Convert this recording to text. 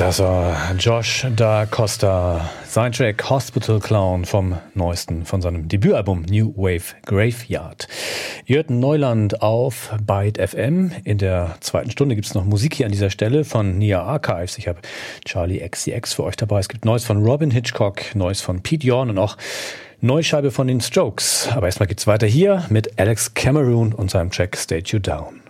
Das war Josh Da Costa, sein Track Hospital Clown vom neuesten, von seinem Debütalbum New Wave Graveyard. Ihr hört Neuland auf Byte FM. In der zweiten Stunde gibt es noch Musik hier an dieser Stelle von Nia Archives. Ich habe Charlie XCX für euch dabei. Es gibt Neues von Robin Hitchcock, Neues von Pete Yorn und auch Neuscheibe von den Strokes. Aber erstmal geht's weiter hier mit Alex Cameron und seinem Track Stay You Down.